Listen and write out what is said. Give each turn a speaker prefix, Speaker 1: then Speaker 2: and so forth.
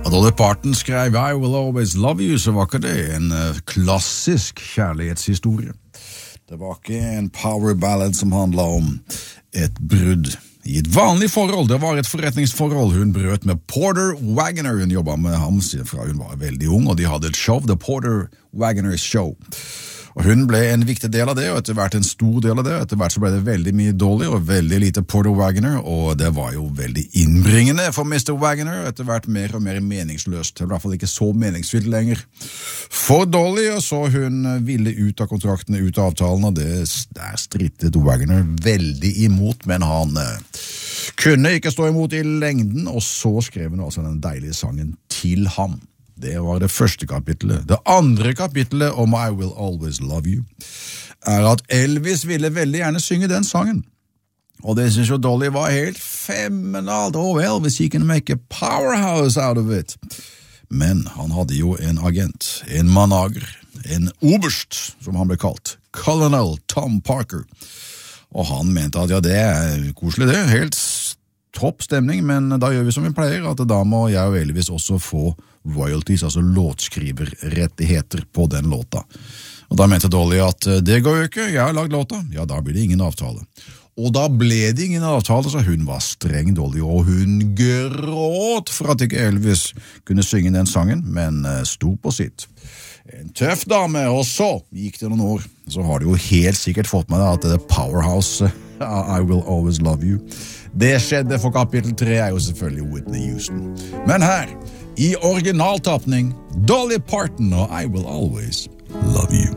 Speaker 1: Da Dolly Parton skrev I Will Always Love You, så var ikke det en klassisk kjærlighetshistorie. Det var ikke en power ballad som handlet om et brudd i et vanlig forhold. Det var et forretningsforhold. Hun brøt med Porter Wagoner. Hun jobbet med ham fra hun var veldig ung, og de hadde et show, The Porter Wagoner Show. Og hun ble en viktig del av det, og etter hvert en stor del av det. Etter hvert så ble det veldig mye Dolly og veldig lite Porter Wagoner, og det var jo veldig innbringende for Mr. Wagoner, etter hvert mer og mer meningsløst. Det var i hvert fall ikke så meningsfylt lenger for Dolly, og så hun ville ut av kontraktene, ut av avtalen, og der strittet Wagoner veldig imot, men han kunne ikke stå imot i lengden, og så skrev hun altså den deilige sangen til ham. Det var det første kapitlet. Det andre kapitlet om I Will Always Love You at Elvis ville veldig gjerne synge den sangen. Og det synes jo Dolly var helt fenomenalt. Elvis, he can make a powerhouse out of it. Men han hadde jo en agent, en manager, en oberst, som han ble kalt, Colonel Tom Parker. Og han mente at det koselig det, helt topp stemning, men da gjør vi som vi pleier, at da må jeg og Elvis også få royalties, altså låtskriverrettigheter på den låta. Og da mente Dolly at det går jo ikke, jeg har lagd låta, ja da blir det ingen avtale. Og da ble det ingen avtale, så hun var streng Dolly, og hun gråt for at ikke Elvis kunne synge den sangen, men sto på sitt. En tøff dame, og så gikk det noen år, så har du jo helt sikkert fått med deg at det Powerhouse, I Will Always Love You, det skjedde for kapittel 3 jo selvfølgelig Whitney Houston. Men her, i originaltapning, Dolly Parton og I Will Always Love You.